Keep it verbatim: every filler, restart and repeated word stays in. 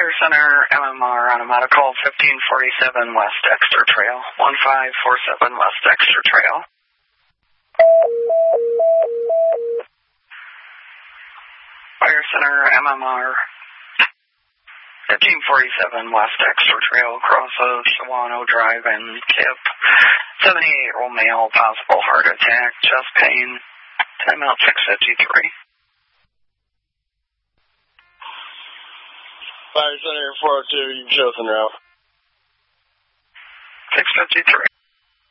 Fire Center, M M R on a medical fifteen forty-seven West Dexter Trail, one five four seven West Dexter Trail. Fire Center, M M R, fifteen forty-seven West Dexter Trail, crosses Shawano Drive and Kip, seventy-eight-year-old male, possible heart attack, chest pain, timeout six fifty-three. Fire Center four oh two, you can show us en route. six fifty-three.